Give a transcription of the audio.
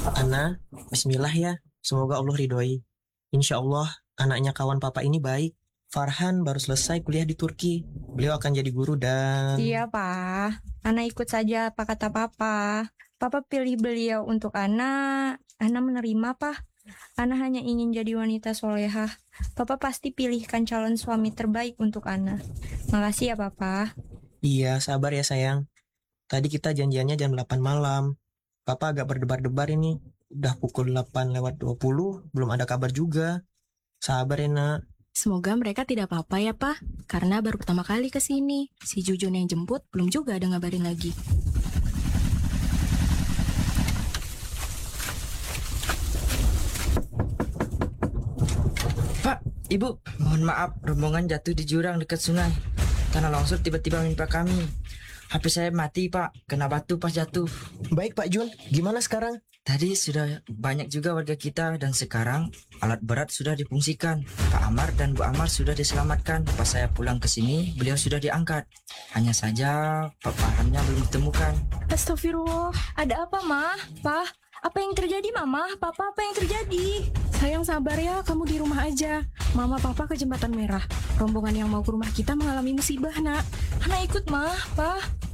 Ana, bismillah ya. Semoga Allah ridhoi. Insya Allah, anaknya kawan papa ini baik. Farhan baru selesai kuliah di Turki. Beliau akan jadi guru dan... Iya, Pak. Ana ikut saja apa kata Papa. Papa pilih beliau untuk Ana menerima, Pak. Ana hanya ingin jadi wanita solehah. Papa pasti pilihkan calon suami terbaik untuk Ana. Makasih ya, Papa. Iya, sabar ya sayang. Tadi kita janjiannya jam 8 malam. Papa agak berdebar-debar ini. Udah pukul 8 lewat 20, belum ada kabar juga. Sabar ya, nak. Semoga mereka tidak apa-apa ya, Pak. Karena baru pertama kali ke sini. Si Jujun yang jemput belum juga ada ngabarin lagi. Pak, Ibu, mohon maaf, rombongan jatuh di jurang dekat sungai. Tanah longsor tiba-tiba menimpa kami. HP saya mati, Pak, kena batu pas jatuh. Baik Pak Jun, gimana sekarang? Tadi sudah banyak juga warga kita dan sekarang alat berat sudah difungsikan. Pak Amar dan Bu Amar sudah diselamatkan. Pas saya pulang ke sini, beliau sudah diangkat. Hanya saja Pak Farhannya belum ditemukan. Astagfirullah. Ada apa, Ma? Pa? Apa yang terjadi, Mama? Papa, apa yang terjadi? Sayang sabar ya, kamu di rumah aja. Mama papa ke Jembatan Merah. Rombongan yang mau ke rumah kita mengalami musibah, nak. Ana ikut, Ma. Pa?